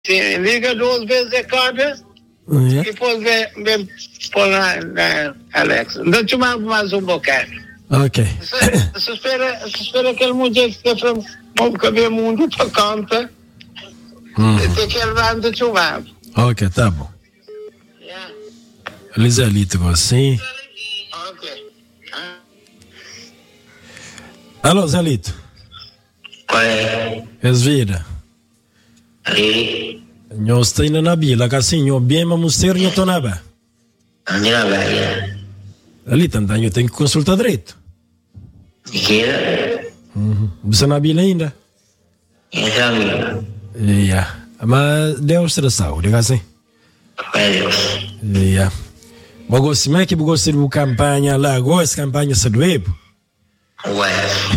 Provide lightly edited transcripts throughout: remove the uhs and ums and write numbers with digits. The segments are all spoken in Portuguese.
Sim, liga 2 vezes a câmbio e depois vem por na Alexa. Deixa eu mais um bocado. Ok. Se espera que ele mude o cabelo mundo para conta. Tem que ele vai de chuva. Ok, tá bom. Lizelito, assim. Ok. Alô, Zelito. Qual é? És vida. Ali. Nós está indo na bila, que assim, eu bem, mas mosteiro não estou nada. Onde na Bahia? Ali também eu tenho que consultar direito. De que era? Você na bila ainda? Essa amiga. Yeah. Mas Deus te dá saúde, que assim. Vai Deus. Yeah. Mas como é que você de campanha lá, gosta de campanha se doeu? Ué.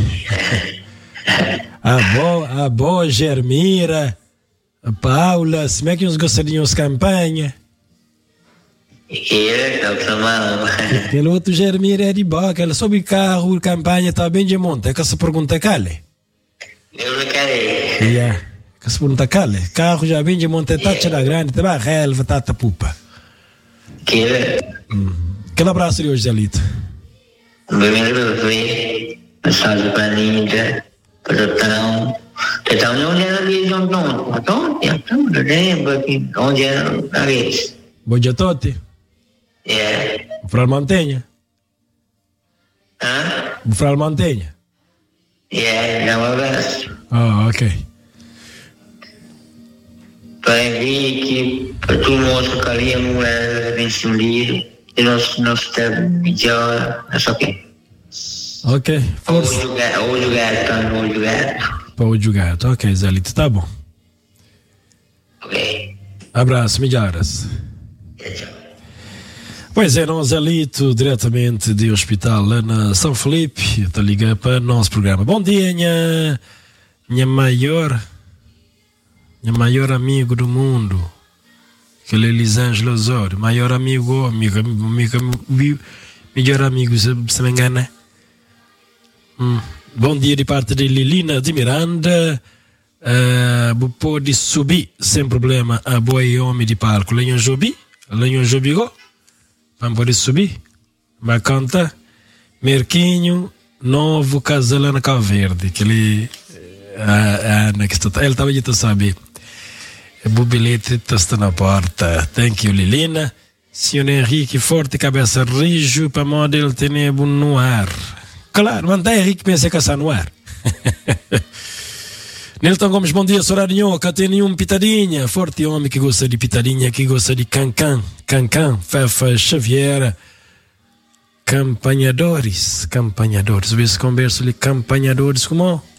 A boa Germira, a Paula, como é que uns gostariam de campanha? De que era? Tá mal. Aquele outro Germira é de boa, ela soube carro, campanha está bem de monte, é que se pergunta cale. Eu não quero. Yeah. Que se pergunta cale, carro já bem de monte, tá da grande, tá a relva, tá a pupa. Que era? Aquele abraço de hoje, Zelito. Primeiro foi passado para a ninja, para o tão. Então não era de João Tom. Então, não lembro aqui onde era a vez. Bom dia, Totti. Fral Mantenha. Fral Mantenha. Dá um abraço. Ok. Para vir que para tu mostrar que ali a mulher vem se unir e nós está melhor, é só que. Ok, força. Olho gato. Para o gato, ok, Zelito, tá bom. Ok. Abraço, melhoras. Pois é, nós Zelito, diretamente de hospital lá na São Felipe, está ligando para o nosso programa. Bom dia, minha maior amigo do mundo, que é Elisângela Osório, maior amigo, melhor amigo, se me engana. Bom dia de parte de Lilina de Miranda. Pode subir sem problema a boi homem de palco. Lenhon Jobi go. Vamos poder subir. Mas canta Merquinho Novo Casalana Cabo Verde. Que ele estava a saber. O bilhete está na porta. Thank you, Lilina. Senhor Henrique, forte cabeça rijo para modelo tenebo no ar. Claro, mantém Henrique pensa que está no ar. Nilton Gomes, bom dia, Sorarinhoca, tem nenhum pitadinha. Forte homem que gosta de pitadinha, que gosta de cancan, Fefa Xavier. Campanhadores. Vê se converso ali, campanhadores, como?